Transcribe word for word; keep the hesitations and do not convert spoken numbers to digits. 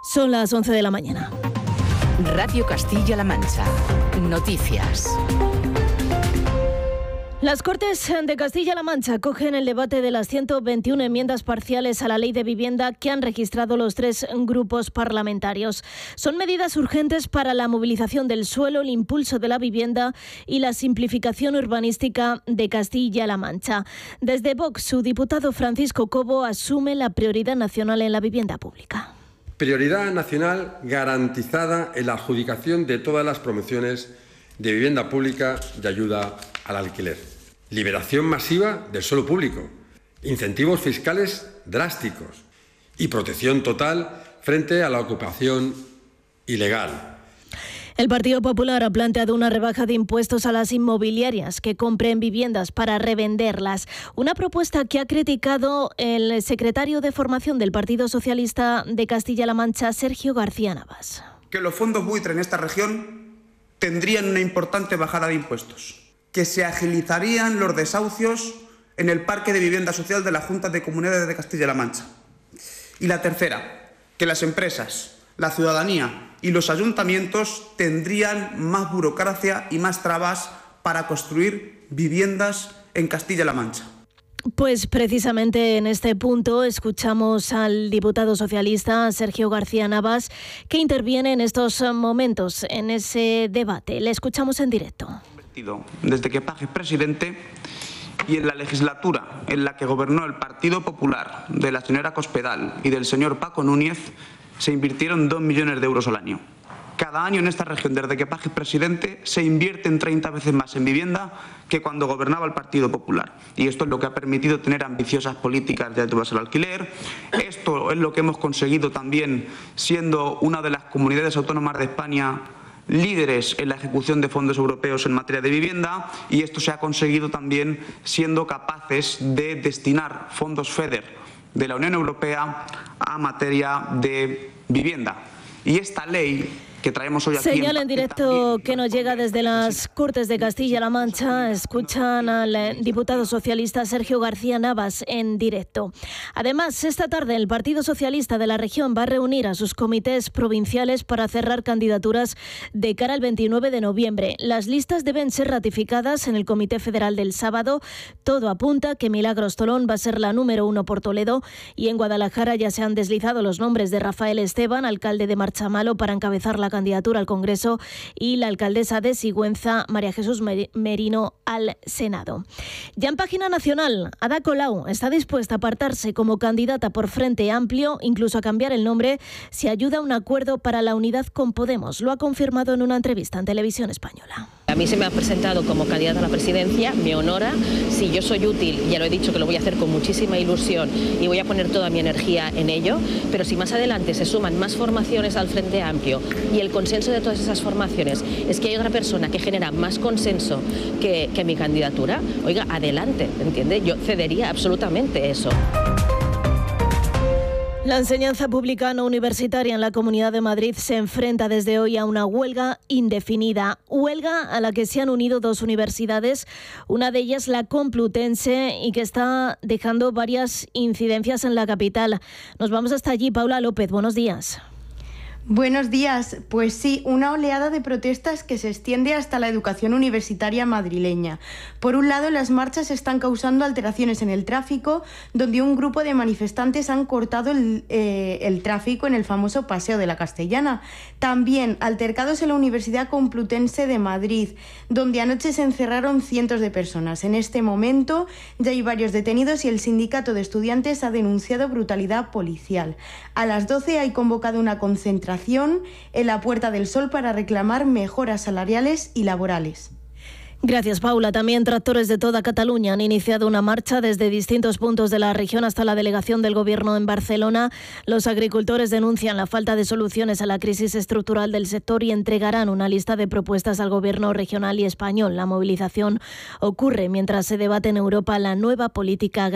Son las once de la mañana. Radio Castilla-La Mancha. Noticias. Las Cortes de Castilla-La Mancha acogen el debate de las ciento veintiuna enmiendas parciales a la Ley de Vivienda que han registrado los tres grupos parlamentarios. Son medidas urgentes para la movilización del suelo, el impulso de la vivienda y la simplificación urbanística de Castilla-La Mancha. Desde Vox, su diputado Francisco Cobo asume la prioridad nacional en la vivienda pública. Prioridad nacional garantizada en la adjudicación de todas las promociones de vivienda pública de ayuda al alquiler. Liberación masiva del suelo público, incentivos fiscales drásticos y protección total frente a la ocupación ilegal. El Partido Popular ha planteado una rebaja de impuestos a las inmobiliarias que compren viviendas para revenderlas. Una propuesta que ha criticado el secretario de Formación del Partido Socialista de Castilla-La Mancha, Sergio García Navas. Que los fondos buitre en esta región tendrían una importante bajada de impuestos, que se agilizarían los desahucios en el parque de vivienda social de la Junta de Comunidades de Castilla-La Mancha. Y la tercera, que las empresas, la ciudadanía y los ayuntamientos tendrían más burocracia y más trabas para construir viviendas en Castilla-La Mancha. Pues precisamente en este punto escuchamos al diputado socialista Sergio García Navas, que interviene en estos momentos en ese debate. Le escuchamos en directo. Desde que Paje es presidente y en la legislatura en la que gobernó el Partido Popular de la señora Cospedal y del señor Paco Núñez, se invirtieron dos millones de euros al año. Cada año en esta región, desde que Paje es presidente, se invierten treinta veces más en vivienda que cuando gobernaba el Partido Popular. Y esto es lo que ha permitido tener ambiciosas políticas de ayudas al alquiler. Esto es lo que hemos conseguido también siendo una de las comunidades autónomas de España líderes en la ejecución de fondos europeos en materia de vivienda, y esto se ha conseguido también siendo capaces de destinar fondos FEDER de la Unión Europea a materia de vivienda. Y esta ley que traemos hoy aquí... Señala en directo que nos llega desde las Cortes de Castilla-La Mancha. Escuchan al diputado socialista Sergio García Navas en directo. Además, esta tarde el Partido Socialista de la región va a reunir a sus comités provinciales para cerrar candidaturas de cara al veintinueve de noviembre. Las listas deben ser ratificadas en el Comité Federal del sábado. Todo apunta que Milagros Tolón va a ser la número uno por Toledo, y en Guadalajara ya se han deslizado los nombres de Rafael Esteban, alcalde de Marchamalo, para encabezar la candidatura al Congreso, y la alcaldesa de Sigüenza, María Jesús Merino, al Senado. Ya en página nacional, Ada Colau está dispuesta a apartarse como candidata por Frente Amplio, incluso a cambiar el nombre si ayuda a un acuerdo para la unidad con Podemos. Lo ha confirmado en una entrevista en Televisión Española. A mí se me ha presentado como candidata a la presidencia, me honora. Si yo soy útil, ya lo he dicho que lo voy a hacer con muchísima ilusión y voy a poner toda mi energía en ello, pero si más adelante se suman más formaciones al Frente Amplio y el consenso de todas esas formaciones es que hay otra persona que genera más consenso que, que mi candidatura, oiga, adelante, ¿entiende? Yo cedería absolutamente eso. La enseñanza pública no universitaria en la Comunidad de Madrid se enfrenta desde hoy a una huelga indefinida. Huelga a la que se han unido dos universidades, una de ellas la Complutense, y que está dejando varias incidencias en la capital. Nos vamos hasta allí. Paula López, buenos días. Buenos días. Pues sí, una oleada de protestas que se extiende hasta la educación universitaria madrileña. Por un lado, las marchas están causando alteraciones en el tráfico, donde un grupo de manifestantes han cortado el, eh, el tráfico en el famoso Paseo de la Castellana. También altercados en la Universidad Complutense de Madrid, donde anoche se encerraron cientos de personas. En este momento ya hay varios detenidos y el sindicato de estudiantes ha denunciado brutalidad policial. A las doce hay convocado una concentración en la Puerta del Sol para reclamar mejoras salariales y laborales. Gracias, Paula. También tractores de toda Cataluña han iniciado una marcha desde distintos puntos de la región hasta la delegación del Gobierno en Barcelona. Los agricultores denuncian la falta de soluciones a la crisis estructural del sector y entregarán una lista de propuestas al Gobierno regional y español. La movilización ocurre mientras se debate en Europa la nueva política agraria.